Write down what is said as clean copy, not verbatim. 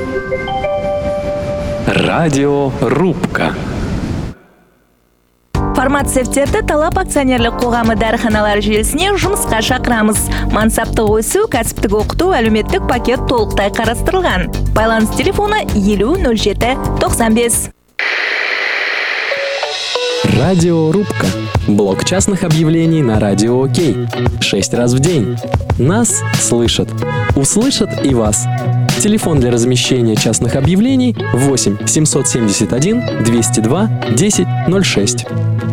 Радиорубка. Фармацевтерді талап акционерлік қоғамы дәріханалар желісіне жұмысқа шақырамыз. Мансаптық өсу, кәсіптік оқыту, әлеуметтік пакет толықтай қарастырылған. Байланыс телефоны 50 07 95. Радиорубка. Блок частных объявлений на Радио Окей. 6 раз в день. Нас слышат. Услышат и вас. Телефон для размещения частных объявлений 8 771 202 10 06.